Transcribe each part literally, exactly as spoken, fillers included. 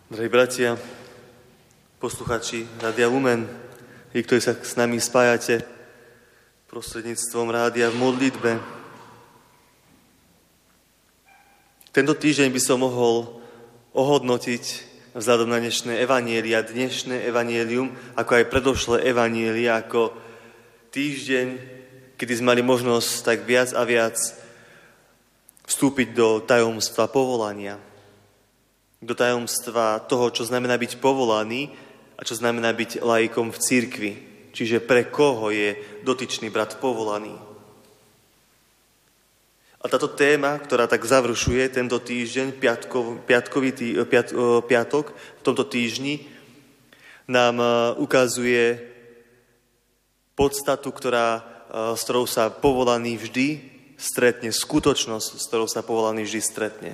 Drahí bratia, posluchači Rádia Lumen, vy, ktorí sa s nami spájate prostredníctvom rádia v modlitbe. Tento týždeň by som mohol ohodnotiť vzhľadom na dnešné evanjelia, dnešné evanjelium, ako aj predošlé evanjelia, ako týždeň, kedy sme mali možnosť tak viac a viac vstúpiť do tajomstva povolania. Do tajomstva toho, čo znamená byť povolaný a čo znamená byť laikom v cirkvi. Čiže pre koho je dotyčný brat povolaný. A táto téma, ktorá tak završuje tento týždeň, piatkov, piatkový tý, piat, piatok, v tomto týždni, nám ukazuje podstatu, ktorá, s ktorou sa povolaný vždy stretne, skutočnosť, s ktorou sa povolaný vždy stretne.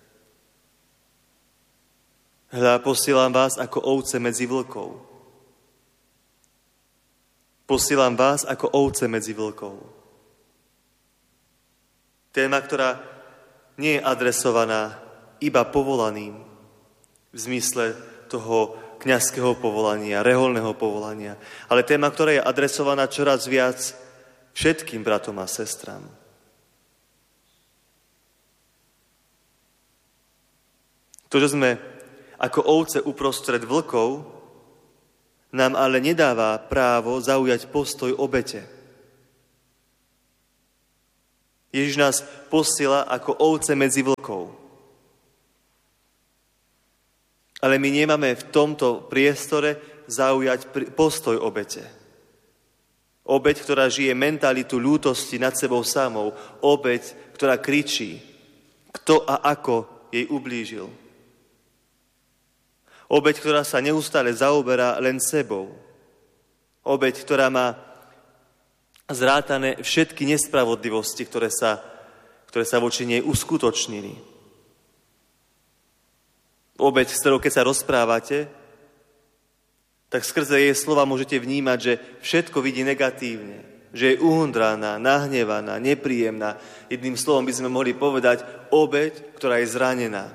Hľa, posielam vás ako ovce medzi vlkov. Posielam vás ako ovce medzi vlkov. Téma, ktorá nie je adresovaná iba povolaným v zmysle toho kňazského povolania, reholného povolania, ale téma, ktorá je adresovaná čoraz viac všetkým bratom a sestram. To, že sme ako ovce uprostred vlkov, nám ale nedáva právo zaujať postoj obete. Ježiš nás posiela ako ovce medzi vlkov. Ale my nemáme v tomto priestore zaujať postoj obete. Obeť, ktorá žije mentalitu ľútosti nad sebou samou. Obeť, ktorá kričí, kto a ako jej ublížil. Obeť, ktorá sa neustále zaoberá len sebou. Obeť, ktorá má zrátané všetky nespravodlivosti, ktoré sa, ktoré sa voči nej uskutočnili. Obeť, s ktorou keď sa rozprávate, tak skrze jej slova môžete vnímať, že všetko vidí negatívne, že je uhundraná, nahnevaná, nepríjemná. Jedným slovom by sme mohli povedať obeť, ktorá je zranená.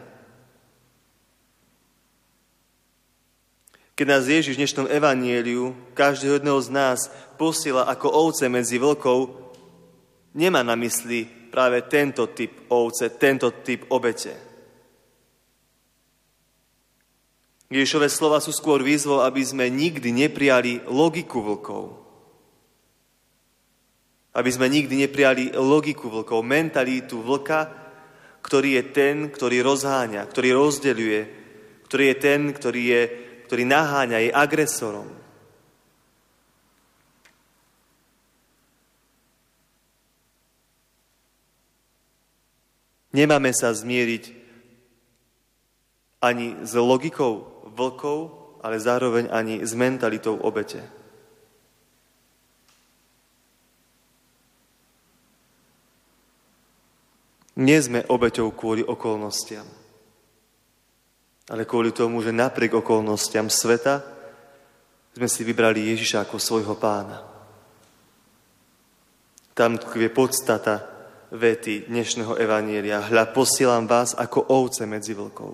Keď nás Ježiš v dnešnom evanjeliu, každého jedného z nás posiela ako ovce medzi vlkov, nemá na mysli práve tento typ ovce, tento typ obete. Ježišove slova sú skôr výzvou, aby sme nikdy neprijali logiku vlkov. Aby sme nikdy neprijali logiku vlkov, mentalitu vlka, ktorý je ten, ktorý rozháňa, ktorý rozdeľuje, ktorý je ten, ktorý je ktorý naháňa, je agresorom. Nemáme sa zmieriť ani s logikou vlkov, ale zároveň ani s mentalitou obete. Nie sme obeťou kvôli okolnostiam, ale kvôli tomu, že napriek okolnostiam sveta sme si vybrali Ježiša ako svojho pána. Tam tkvie podstata vety dnešného evanjelia. Hľa, posielam vás ako ovce medzi vlkov.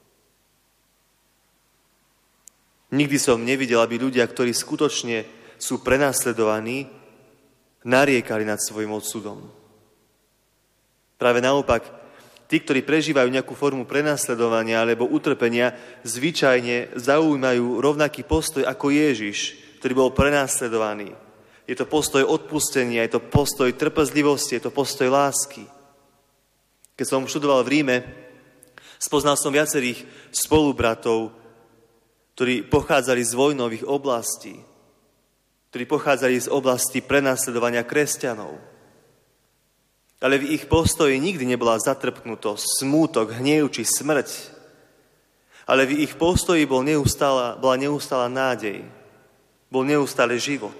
Nikdy som nevidel, aby ľudia, ktorí skutočne sú prenasledovaní, nariekali nad svojim odsudom. Práve naopak, tí, ktorí prežívajú nejakú formu prenasledovania alebo utrpenia, zvyčajne zaujímajú rovnaký postoj ako Ježiš, ktorý bol prenasledovaný. Je to postoj odpustenia, je to postoj trpezlivosti, je to postoj lásky. Keď som študoval v Ríme, spoznal som viacerých spolubratov, ktorí pochádzali z vojnových oblastí, ktorí pochádzali z oblasti prenasledovania kresťanov. Ale v ich postoji nikdy nebola zatrpknutosť, smútok, hnev či smrť. Ale v ich postoji bol neustála, bola neustála nádej. Bol neustále život.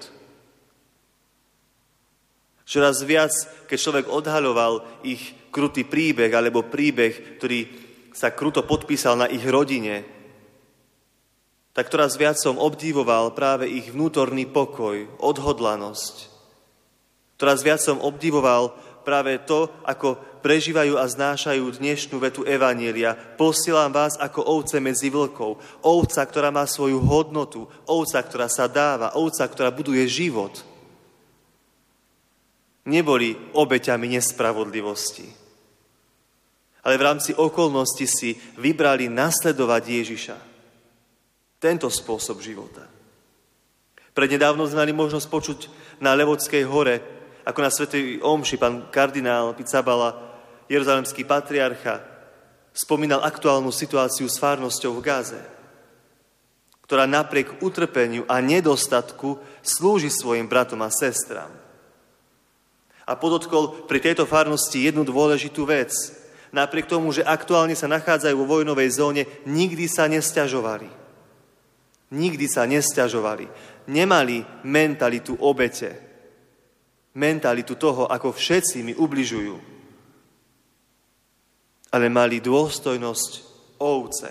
Čoraz viac, keď človek odhaľoval ich krutý príbeh, alebo príbeh, ktorý sa kruto podpísal na ich rodine, tak čoraz viac som obdivoval práve ich vnútorný pokoj, odhodlanosť. Čoraz viac som obdivoval práve to, ako prežívajú a znášajú dnešnú vetu Evanielia. Posielam vás ako ovce medzi vlkov. Ovca, ktorá má svoju hodnotu. Ovca, ktorá sa dáva. Ovca, ktorá buduje život. Neboli obeťami nespravodlivosti. Ale v rámci okolností si vybrali nasledovať Ježiša. Tento spôsob života. Prednedávno sme mali možnosť počuť na Levodskej hore, ako na svätej omši pán kardinál Pizzaballa, jeruzalemský patriarcha, spomínal aktuálnu situáciu s farnosťou v Gáze, ktorá napriek utrpeniu a nedostatku slúži svojim bratom a sestram. A podotkol pri tejto farnosti jednu dôležitú vec. Napriek tomu, že aktuálne sa nachádzajú vo vojnovej zóne, nikdy sa nesťažovali. Nikdy sa nesťažovali. Nemali mentalitu obete. Mentalitu toho, ako všetci mi ubližujú. Ale mali dôstojnosť ovce,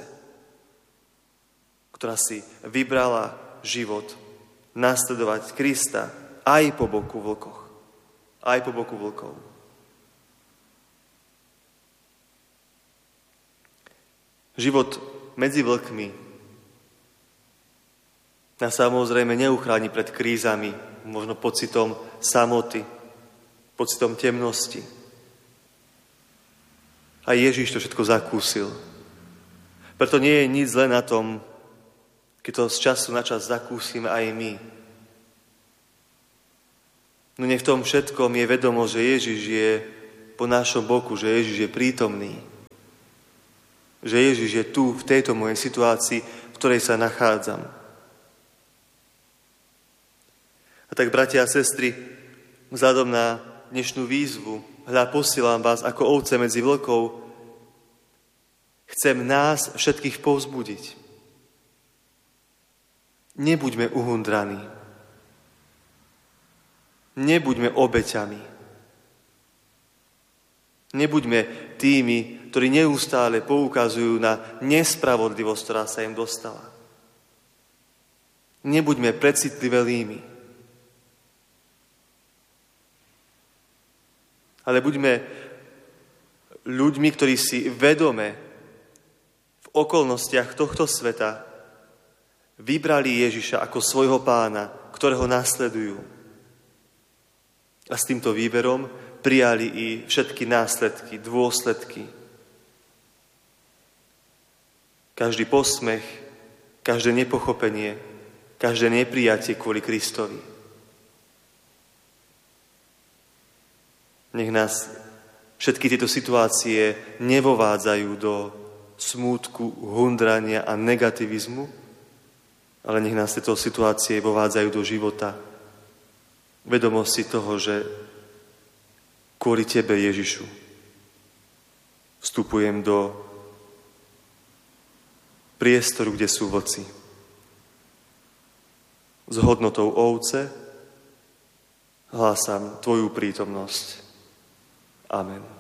ktorá si vybrala život nasledovať Krista aj po boku vlkoch. Aj po boku vlkov. Život medzi vlkmi nás samozrejme neuchráni pred krízami, možno pocitom samoty, pocitom temnosti. A Ježiš to všetko zakúsil. Preto nie je nič zlé na tom, keď to z času na čas zakúsime aj my. No nech v tom všetkom je vedomo, že Ježiš je po našom boku, že Ježiš je prítomný. Že Ježiš je tu, v tejto mojej situácii, v ktorej sa nachádzam. A tak, bratia a sestry, vzhľadom na dnešnú výzvu, hľa, posielam vás ako ovce medzi vlkov, chcem nás všetkých povzbudiť. Nebuďme uhundraní. Nebuďme obeťami. Nebuďme tými, ktorí neustále poukazujú na nespravodlivosť, ktorá sa im dostala. Nebuďme precitlivelými. Ale buďme ľuďmi, ktorí si vedome v okolnostiach tohto sveta vybrali Ježiša ako svojho pána, ktorého nasledujú. A s týmto výberom prijali i všetky následky, dôsledky. Každý posmech, každé nepochopenie, každé neprijatie kvôli Kristovi. Nech nás všetky tieto situácie nevovádzajú do smútku, hundrania a negativizmu, ale nech nás tieto situácie vovádzajú do života, vedomosti toho, že kvôli Tebe, Ježišu, vstupujem do priestoru, kde sú vlci. S hodnotou ovce hlásam Tvoju prítomnosť. Amen.